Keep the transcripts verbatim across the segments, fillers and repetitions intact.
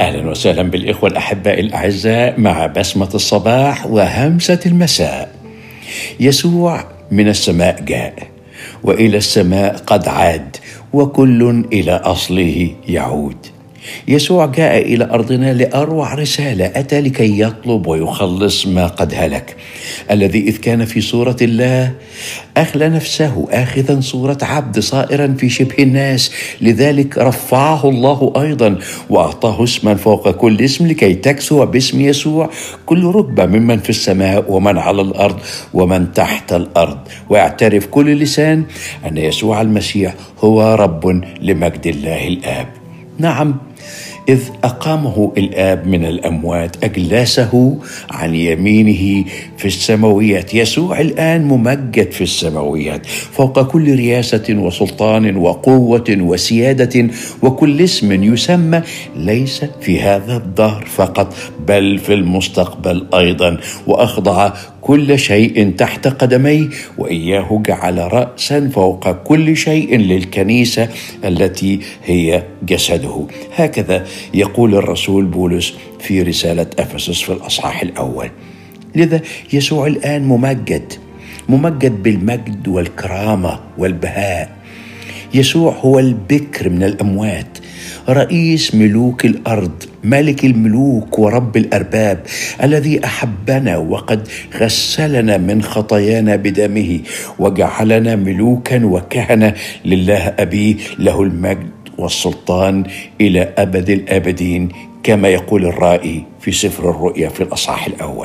أهلا وسهلا بالإخوة الأحباء الأعزاء مع بسمة الصباح وهمسة المساء. يسوع من السماء جاء وإلى السماء قد عاد، وكل إلى أصله يعود. يسوع جاء إلى أرضنا لأروع رسالة، أتى لكي يطلب ويخلص ما قد هلك. الذي إذ كان في صورة الله أخلى نفسه آخذا صورة عبد صائرا في شبه الناس، لذلك رفعه الله أيضا وأعطاه اسما فوق كل اسم، لكي تكسو باسم يسوع كل ركبة ممن في السماء ومن على الأرض ومن تحت الأرض، ويعترف كل لسان أن يسوع المسيح هو رب لمجد الله الآب. نعم، إذ أقامه الآب من الأموات أجلسه عن يمينه في السماويات. يسوع الآن ممجد في السماويات فوق كل رياسة وسلطان وقوة وسيادة وكل اسم يسمى، ليس في هذا الدهر فقط بل في المستقبل أيضا، وأخضع كل شيء تحت قدميه، وإياه جعل رأسا فوق كل شيء للكنيسة التي هي جسده. هكذا يقول الرسول بولس في رسالة أفسس في الأصحاح الأول. لذا يسوع الآن ممجد ممجد بالمجد والكرامة والبهاء. يسوع هو البكر من الأموات، رئيس ملوك الأرض، ملك الملوك ورب الأرباب، الذي أحبنا وقد غسلنا من خطايانا بدمه وجعلنا ملوكا وكهنة لله أبيه، له المجد والسلطان إلى أبد الآبدين، كما يقول الرائي في سفر الرؤيا في الأصحاح الأول.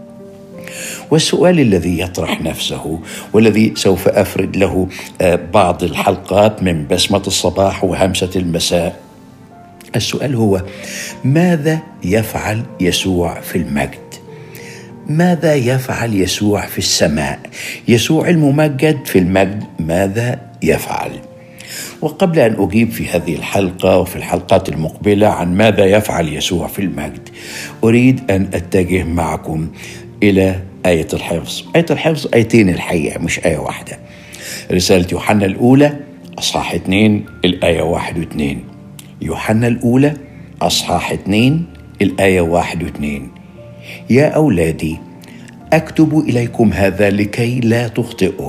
والسؤال الذي يطرح نفسه والذي سوف أفرد له بعض الحلقات من بسمة الصباح وهمسة المساء، السؤال هو: ماذا يفعل يسوع في المجد؟ ماذا يفعل يسوع في السماء؟ يسوع الممجد في المجد ماذا يفعل؟ وقبل أن أجيب في هذه الحلقة وفي الحلقات المقبلة عن ماذا يفعل يسوع في المجد، أريد أن أتجه معكم إلى آية الحفظ. آية الحفظ آيتين الحقيقة، مش آية واحدة. رسالة يوحنا الأولى أصحاح اثنين الآية واحد واثنين. يوحنا الأولى أصحاح اثنين الآية واحد واثنين: يا أولادي أكتب إليكم هذا لكي لا تخطئوا،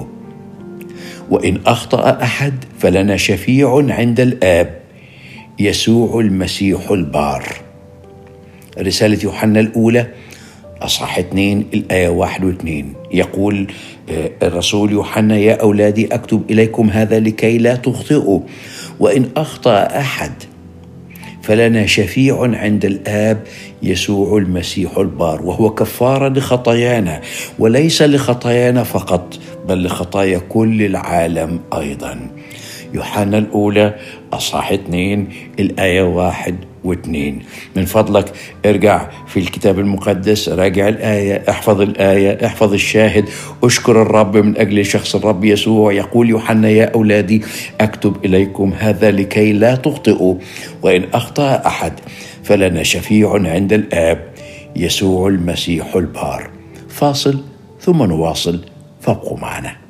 وإن أخطأ أحد فلنا شفيع عند الآب، يسوع المسيح البار. رسالة يوحنا الأولى أصحاح اثنين الآية واحد واثنين، يقول الرسول يوحنا: يا أولادي أكتب إليكم هذا لكي لا تخطئوا، وإن أخطأ أحد فلنا شفيع عند الآب، يسوع المسيح البار، وهو كفارة لخطايانا، وليس لخطايانا فقط بل لخطايا كل العالم أيضا. يوحنا الأولى أصحاح اثنين الآية واحد واثنين. من فضلك ارجع في الكتاب المقدس، راجع الآية، احفظ الآية، احفظ الشاهد، اشكر الرب من أجل شخص الرب يسوع. يقول يوحنا: يا أولادي أكتب إليكم هذا لكي لا تخطئوا، وإن أخطأ أحد فلنا شفيع عند الآب، يسوع المسيح البار. فاصل ثم نواصل، فابقوا معنا.